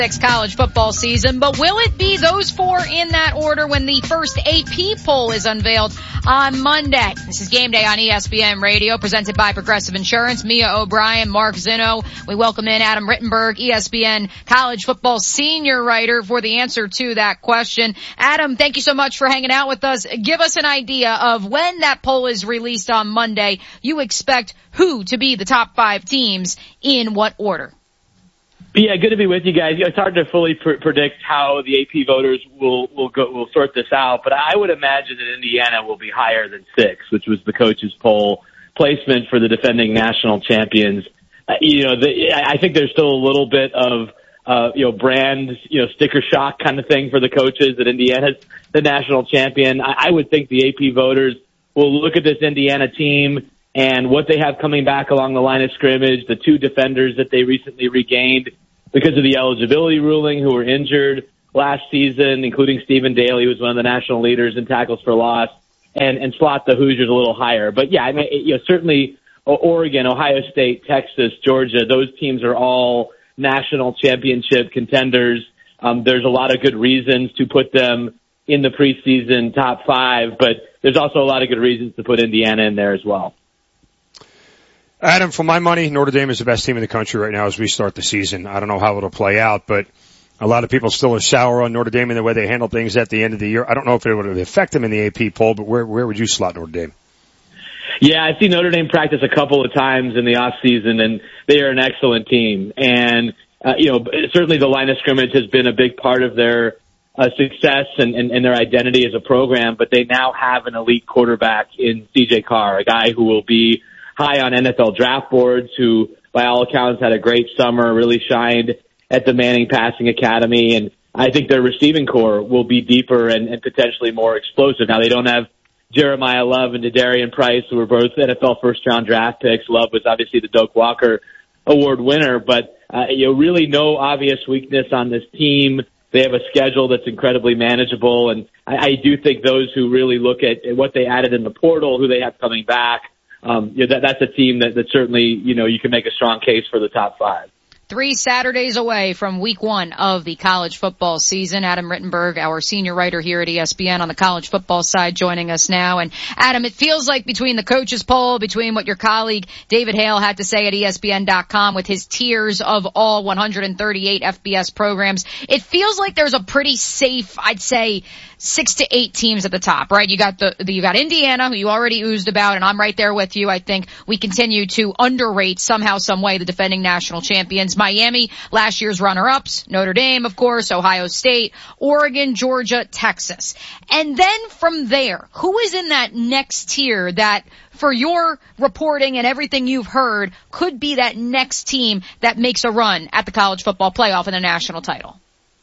college football season, but will it be those four in that order when the first AP poll is unveiled on Monday? This is Game Day on ESPN Radio, presented by Progressive Insurance. Mia O'Brien, Mark Zinno. We welcome in Adam Rittenberg, ESPN college football senior writer, for the answer to that question. Adam, thank you so much for hanging out with us. Give us an idea of when that poll is released on Monday. You expect who to be the top 5 teams in what order? Yeah, good to be with you guys. It's hard to fully predict how the AP voters will sort this out, but I would imagine that Indiana will be higher than 6, which was the coaches' poll placement for the defending national champions. I think there's still a little bit of brand, sticker shock kind of thing for the coaches that Indiana's the national champion. I would think the AP voters will look at this Indiana team and what they have coming back along the line of scrimmage, the 2 defenders that they recently regained because of the eligibility ruling who were injured last season, including Stephen Daly, who was one of the national leaders in tackles for loss, and slot the Hoosiers a little higher. But yeah, I mean, certainly Oregon, Ohio State, Texas, Georgia, those teams are all national championship contenders. There's a lot of good reasons to put them in the preseason top 5, but there's also a lot of good reasons to put Indiana in there as well. Adam, for my money, Notre Dame is the best team in the country right now as we start the season. I don't know how it'll play out, but a lot of people still are sour on Notre Dame and the way they handle things at the end of the year. I don't know if it would affect them in the AP poll, but where would you slot Notre Dame? Yeah, I've seen Notre Dame practice a couple of times in the off season, and they are an excellent team. And certainly the line of scrimmage has been a big part of their success and their identity as a program. But they now have an elite quarterback in C.J. Carr, a guy who will be high on NFL draft boards, who by all accounts had a great summer, really shined at the Manning Passing Academy. And I think their receiving core will be deeper and potentially more explosive. Now, they don't have Jeremiah Love and D'Adarian Price, who were both NFL first-round draft picks. Love was obviously the Doak Walker Award winner, but really no obvious weakness on this team. They have a schedule that's incredibly manageable, and I do think those who really look at what they added in the portal, who they have coming back, that's a team that certainly, you can make a strong case for the top 5. 3 Saturdays away from week 1 of the college football season. Adam Rittenberg, our senior writer here at ESPN on the college football side, joining us now. And Adam, it feels like between the coaches poll, between what your colleague David Hale had to say at ESPN.com with his tiers of all 138 FBS programs, it feels like there's a pretty safe, I'd say, 6 to 8 teams at the top, right? You got Indiana, who you already oozed about, and I'm right there with you. I think we continue to underrate somehow, some way the defending national champions. Miami, last year's runner-ups, Notre Dame, of course, Ohio State, Oregon, Georgia, Texas. And then from there, who is in that next tier that, for your reporting and everything you've heard, could be that next team that makes a run at the college football playoff and a national title?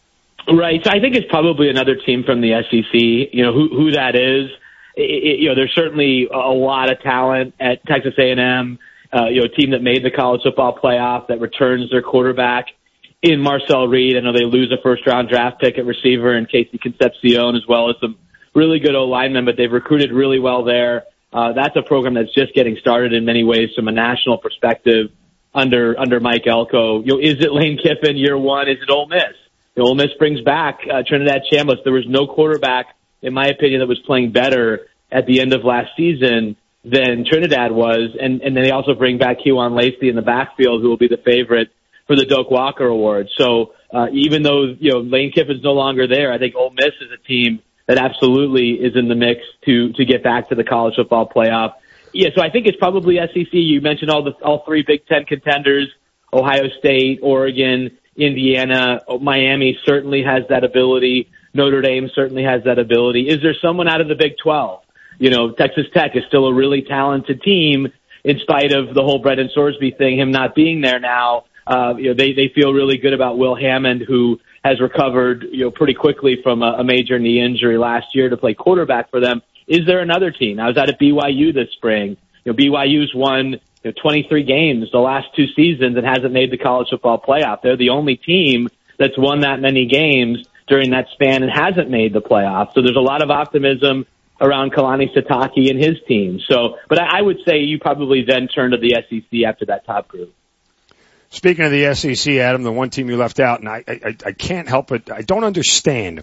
Right. So I think it's probably another team from the SEC. Who that is. There's certainly a lot of talent at Texas A&M. A team that made the college football playoff, that returns their quarterback in Marcel Reed. I know they lose a first-round draft pick at receiver in Casey Concepcion, as well as some really good O-linemen, but they've recruited really well there. That's a program that's just getting started in many ways from a national perspective under Mike Elko. Is it Lane Kiffin year 1? Is it Ole Miss? Ole Miss brings back Trinidad Chambliss. There was no quarterback, in my opinion, that was playing better at the end of last season than Trinidad was, and then they also bring back Kewan Lacey in the backfield, who will be the favorite for the Doak Walker Award. So even though Lane Kiffin's no longer there, I think Ole Miss is a team that absolutely is in the mix to get back to the college football playoff. Yeah, so I think it's probably SEC. You mentioned all 3 Big Ten contenders: Ohio State, Oregon, Indiana. Miami certainly has that ability. Notre Dame certainly has that ability. Is there someone out of the Big 12? Texas Tech is still a really talented team in spite of the whole Brendan Sorsby thing, him not being there now. They feel really good about Will Hammond, who has recovered, pretty quickly from a major knee injury last year to play quarterback for them. Is there another team? I was out at BYU this spring. BYU's won 23 games the last 2 seasons and hasn't made the college football playoff. They're the only team that's won that many games during that span and hasn't made the playoff. So there's a lot of optimism around Kalani Sitake and his team. But I would say you probably then turn to the SEC after that top group. Speaking of the SEC, Adam, the one team you left out, and I can't help it. I don't understand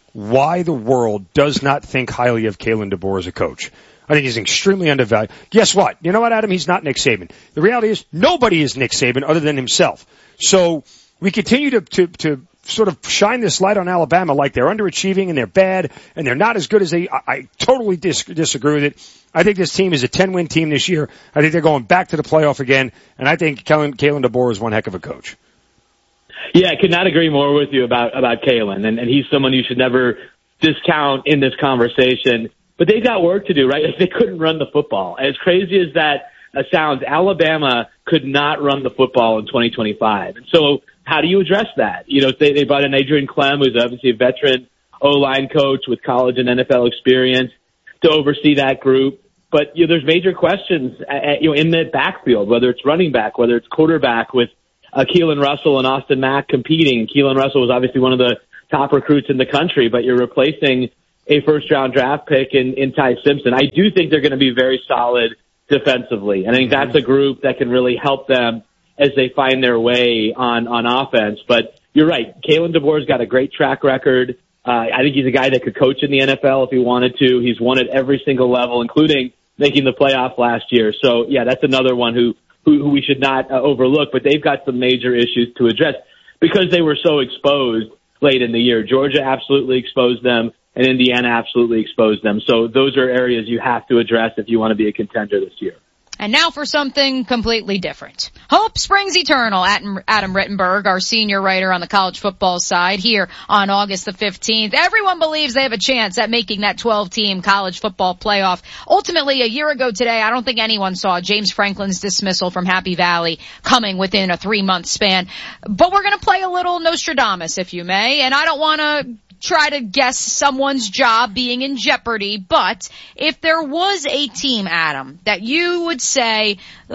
why the world does not think highly of Kalen DeBoer as a coach. I think he's extremely undervalued. Guess what? You know what, Adam? He's not Nick Saban. The reality is nobody is Nick Saban other than himself. So we continue to sort of shine this light on Alabama like they're underachieving and they're bad and they're not as good as I totally disagree with it. I think this team is a 10-win team this year. I think they're going back to the playoff again, and I think Kalen DeBoer is one heck of a coach. Yeah, I could not agree more with you about Kalen, and he's someone you should never discount in this conversation. But they've got work to do, right? They couldn't run the football. As crazy as that sounds, Alabama could not run the football in 2025. And so how do you address that? You know, they brought in Adrian Clem, who's obviously a veteran O-line coach with college and NFL experience, to oversee that group. But, you know, there's major questions, in the backfield, whether it's running back, whether it's quarterback, with Keelan Russell and Austin Mack competing. Keelan Russell was obviously one of the top recruits in the country, but you're replacing a first-round draft pick in Ty Simpson. I do think they're going to be very solid defensively, and I think that's a group that can really help them as they find their way on offense. But you're right, Kalen DeBoer's got a great track record. I think he's a guy that could coach in the NFL if he wanted to. He's won at every single level, including making the playoff last year. So, yeah, that's another one who we should not overlook. But they've got some major issues to address because they were so exposed late in the year. Georgia absolutely exposed them, and Indiana absolutely exposed them. So those are areas you have to address if you want to be a contender this year. And now for something completely different. Hope springs eternal. Adam Rittenberg, our senior writer on the college football side, here on August the 15th. Everyone believes they have a chance at making that 12-team college football playoff. Ultimately, a year ago today, I don't think anyone saw James Franklin's dismissal from Happy Valley coming within a 3-month span. But we're going to play a little Nostradamus, if you may, and I don't want to try to guess someone's job being in jeopardy, but if there was a team, Adam, that you would say,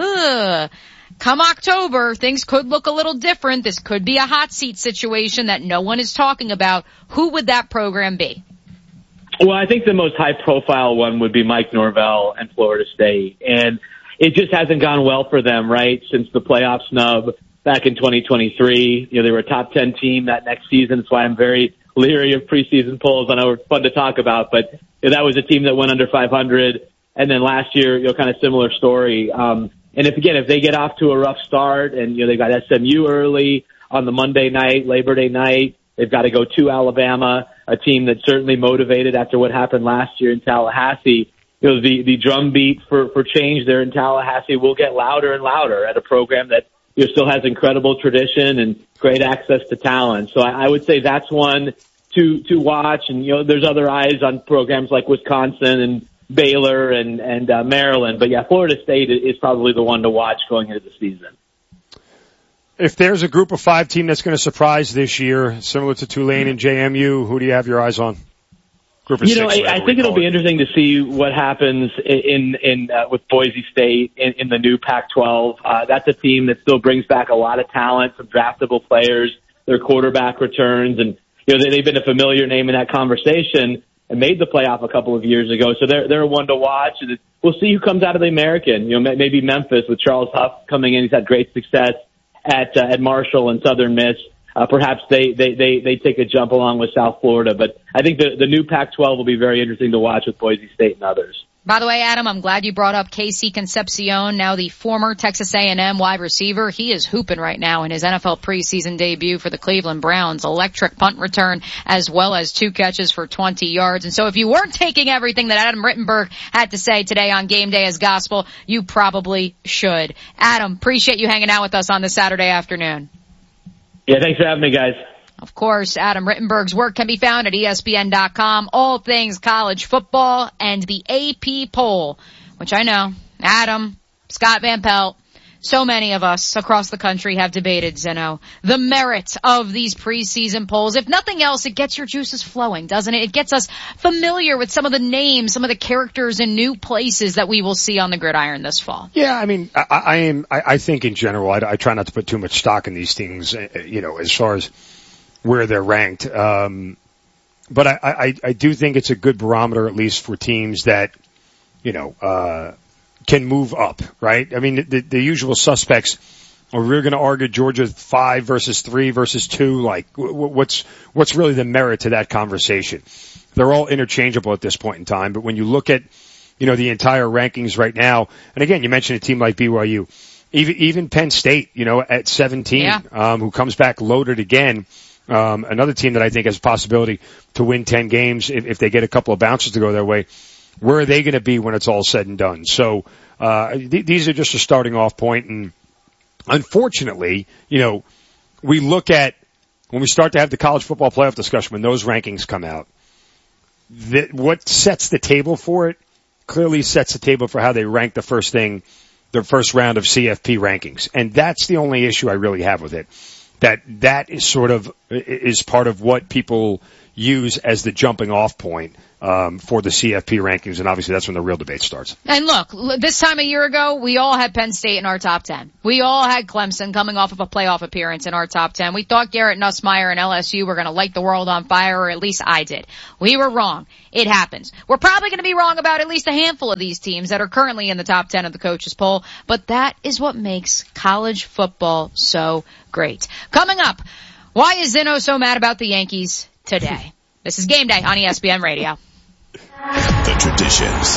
come October, things could look a little different, this could be a hot seat situation that no one is talking about, who would that program be? Well, I think the most high-profile one would be Mike Norvell and Florida State, and it just hasn't gone well for them, right, since the playoff snub back in 2023. You know, they were a top 10 team that next season. That's why I'm very leery of preseason polls. I know it's fun to talk about, but that was a team that went under 500. And then last year, kind of similar story. And if they get off to a rough start and, they got SMU early on the Monday night, Labor Day night, they've got to go to Alabama, a team that's certainly motivated after what happened last year in Tallahassee. The drumbeat for change there in Tallahassee will get louder and louder at a program that still has incredible tradition and great access to talent. So I would say that's one to watch. And, there's other eyes on programs like Wisconsin and Baylor and Maryland. But, yeah, Florida State is probably the one to watch going into the season. If there's a group of 5 team that's going to surprise this year, similar to Tulane and JMU, who do you have your eyes on? Group of 6, I think it'll be interesting to see what happens with Boise State in the new Pac-12. That's a team that still brings back a lot of talent, some draftable players, their quarterback returns, and they've been a familiar name in that conversation and made the playoff a couple of years ago. So they're one to watch. And we'll see who comes out of the American. Maybe Memphis with Charles Huff coming in. He's had great success at Marshall and Southern Miss. Perhaps they take a jump along with South Florida, but I think the new Pac-12 will be very interesting to watch with Boise State and others. By the way, Adam, I'm glad you brought up Casey Concepcion, now the former Texas A&M wide receiver. He is hooping right now in his NFL preseason debut for the Cleveland Browns. Electric punt return as well as 2 catches for 20 yards. And so if you weren't taking everything that Adam Rittenberg had to say today on Game Day as gospel, you probably should. Adam, appreciate you hanging out with us on this Saturday afternoon. Yeah, thanks for having me, guys. Of course, Adam Rittenberg's work can be found at ESPN.com. All things college football and the AP poll, which I know, Adam, Scott Van Pelt, so many of us across the country have debated, Zeno, the merit of these preseason polls. If nothing else, it gets your juices flowing, doesn't it? It gets us familiar with some of the names, some of the characters and new places that we will see on the gridiron this fall. Yeah, I mean, I think in general, I try not to put too much stock in these things, as far as where they're ranked. But I do think it's a good barometer, at least for teams that, can move up, right? I mean, the usual suspects or we're going to argue Georgia 5 versus 3 versus 2, like what's really the merit to that conversation? They're all interchangeable at this point in time, but when you look at, the entire rankings right now, and again, you mentioned a team like BYU, even Penn State, at 17, who comes back loaded again, another team that I think has a possibility to win 10 games if they get a couple of bounces to go their way. Where are they going to be when it's all said and done? So, these are just a starting off point, and unfortunately, we look at, when we start to have the college football playoff discussion, when those rankings come out, what sets the table for it clearly sets the table for how they rank the first round of CFP rankings. And that's the only issue I really have with it. That is is part of what people use as the jumping off point for the CFP rankings, and obviously that's when the real debate starts. And look, this time a year ago, we all had Penn State in our top 10. We all had Clemson coming off of a playoff appearance in our top 10. We thought Garrett Nussmeier and LSU were going to light the world on fire, or at least I did. We were wrong. It happens. We're probably going to be wrong about at least a handful of these teams that are currently in the top 10 of the coaches poll, but that is what makes college football so great. Coming up, why is Zinno so mad about the Yankees today? This is Game Day on ESPN Radio. The traditions,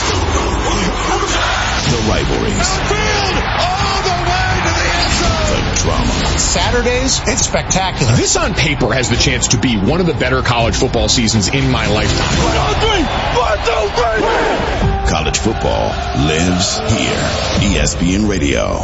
the rivalries, all the way to the end zone. The drama. Saturdays, it's spectacular. This on paper has the chance to be one of the better college football seasons in my lifetime. 1, 2, 3. College football lives here. ESPN Radio.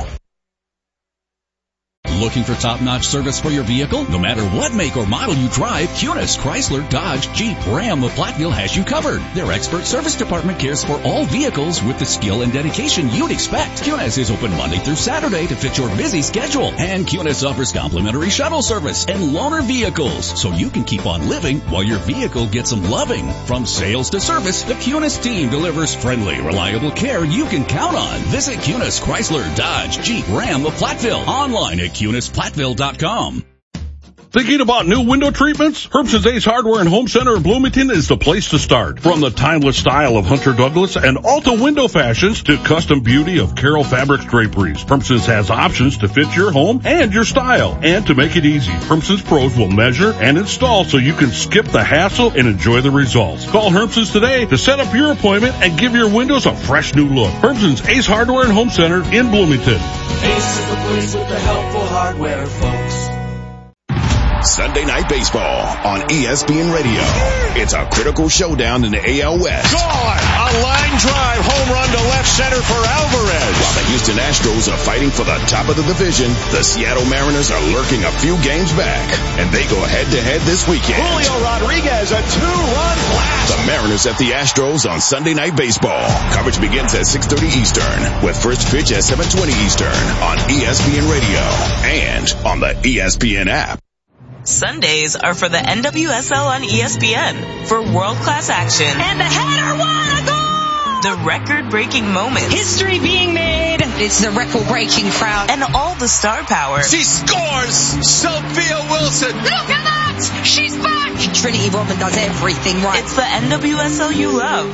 Looking for top-notch service for your vehicle? No matter what make or model you drive, Kunis, Chrysler, Dodge, Jeep, Ram of Platteville has you covered. Their expert service department cares for all vehicles with the skill and dedication you'd expect. Kunis is open Monday through Saturday to fit your busy schedule. And Kunis offers complimentary shuttle service and loaner vehicles, so you can keep on living while your vehicle gets some loving. From sales to service, the Kunis team delivers friendly, reliable care you can count on. Visit Kunis, Chrysler, Dodge, Jeep, Ram of Platteville. Online at KunisPlatteville.com. Thinking about new window treatments? Herbson's Ace Hardware and Home Center in Bloomington is the place to start. From the timeless style of Hunter Douglas and Alta window fashions to custom beauty of Carroll Fabrics draperies, Herbson's has options to fit your home and your style. And to make it easy, Herbson's pros will measure and install so you can skip the hassle and enjoy the results. Call Herbson's today to set up your appointment and give your windows a fresh new look. Herbson's Ace Hardware and Home Center in Bloomington. Ace is the place with the helpful hardware, folks. Sunday Night Baseball on ESPN Radio. It's a critical showdown in the AL West. Gone! A line drive home run to left center for Alvarez. While the Houston Astros are fighting for the top of the division, the Seattle Mariners are lurking a few games back, and they go head-to-head this weekend. Julio Rodriguez, a 2-run blast. The Mariners at the Astros on Sunday Night Baseball. Coverage begins at 6:30 Eastern, with first pitch at 7:20 Eastern on ESPN Radio and on the ESPN app. Sundays are for the NWSL on ESPN for world-class action. And the header won a goal! The record-breaking moments. History being made. It's the record-breaking crowd. And all the star power. She scores! Sophia Wilson! Look at that! She's back! Trinity Rodman does everything right. It's the NWSL you love.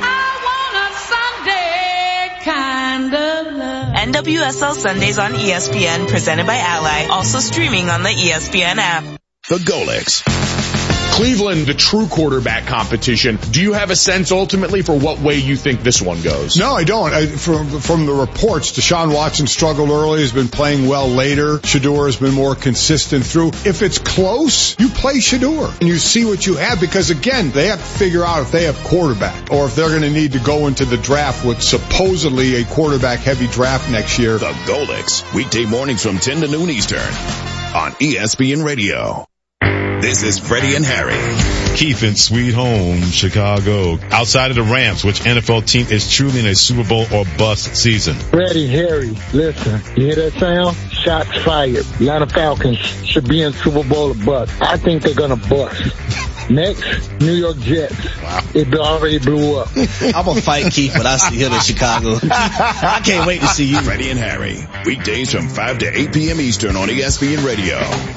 I want a Sunday kind of love. NWSL Sundays on ESPN, presented by Ally. Also streaming on the ESPN app. The Golix. Cleveland, the true quarterback competition. Do you have a sense ultimately for what way you think this one goes? No, I don't. From the reports, Deshaun Watson struggled early, has been playing well later. Shedeur has been more consistent through. If it's close, you play Shedeur and you see what you have, because again, they have to figure out if they have quarterback or if they're going to need to go into the draft with supposedly a quarterback heavy draft next year. The Golix, weekday mornings from 10 to noon Eastern on ESPN Radio. This is Freddie and Harry. Keith in Sweet Home, Chicago. Outside of the Rams, which NFL team is truly in a Super Bowl or bust season? Freddie, Harry, listen, you hear that sound? Shots fired. Atlanta Falcons should be in Super Bowl or bust. I think they're going to bust. Next, New York Jets. Wow. It already blew up. I'm going to fight Keith, but I see him in Chicago. I can't wait to see you. Freddie and Harry, weekdays from 5 to 8 p.m. Eastern on ESPN Radio.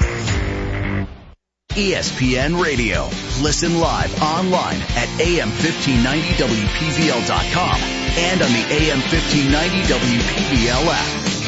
ESPN Radio. Listen live online at AM1590WPVL.com and on the AM1590 WPVL app.